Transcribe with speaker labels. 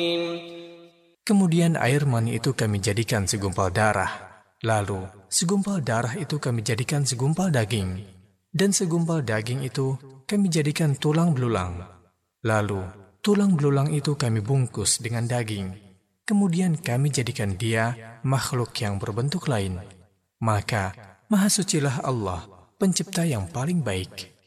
Speaker 1: Kemudian air mani itu kami jadikan segumpal darah. Lalu segumpal darah itu kami jadikan segumpal daging. Dan segumpal daging itu kami jadikan tulang belulang. Lalu tulang belulang itu kami bungkus dengan daging. Kemudian kami jadikan dia makhluk yang berbentuk lain. Maka Maha Sucilah Allah, Pencipta yang paling baik.